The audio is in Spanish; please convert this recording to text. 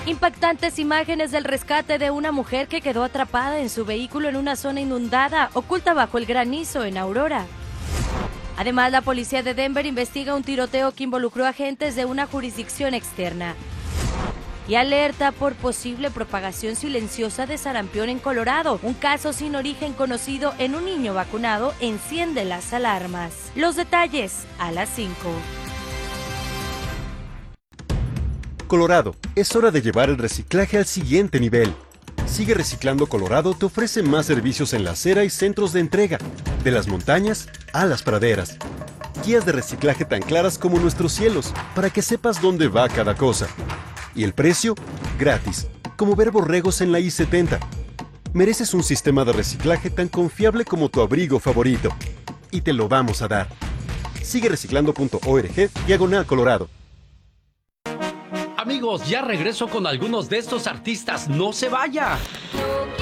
Impactantes imágenes del rescate de una mujer que quedó atrapada en su vehículo en una zona inundada, oculta bajo el granizo en Aurora. Además, la policía de Denver investiga un tiroteo que involucró agentes de una jurisdicción externa. Y alerta por posible propagación silenciosa de sarampión en Colorado. Un caso sin origen conocido en un niño vacunado enciende las alarmas. Los detalles a las 5. Colorado, es hora de llevar el reciclaje al siguiente nivel. Sigue Reciclando Colorado te ofrece más servicios en la acera y centros de entrega, de las montañas a las praderas. Guías de reciclaje tan claras como nuestros cielos, para que sepas dónde va cada cosa. Y el precio, gratis, como ver borregos en la I-70. Mereces un sistema de reciclaje tan confiable como tu abrigo favorito. Y te lo vamos a dar. Sigue reciclando.org/Colorado. Amigos, ya regreso con algunos de estos artistas. ¡No se vaya!